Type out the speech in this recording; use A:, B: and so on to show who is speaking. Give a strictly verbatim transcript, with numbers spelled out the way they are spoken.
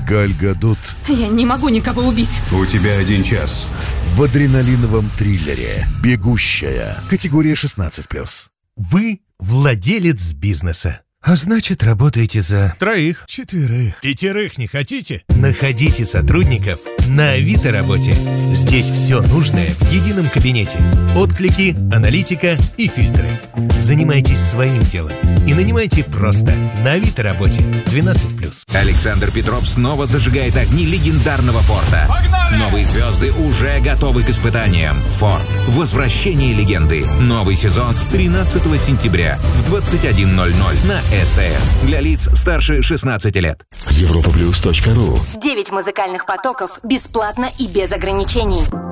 A: Галь Гадот
B: Я не могу никого убить.
C: У тебя один час.
A: в адреналиновом триллере «Бегущая». Категория шестнадцать плюс.
D: Вы владелец бизнеса. А значит, работаете за
E: Троих.
D: четверых.
E: Пятерых не хотите?
D: Находите сотрудников на Авито Работе. Здесь все нужное в едином кабинете. Отклики, аналитика и фильтры. Занимайтесь своим делом и нанимайте просто на Авито Работе. двенадцать плюс.
F: Александр Петров снова зажигает огни легендарного Форда.
E: Погнали!
F: Новые звезды уже готовы к испытаниям. Форд. Возвращение легенды. Новый сезон с тринадцатого сентября в двадцать один ноль ноль на СТС. Для лиц старше шестнадцати лет.
G: Европа плюс точка ру.
H: девять музыкальных потоков бесплатно и без ограничений.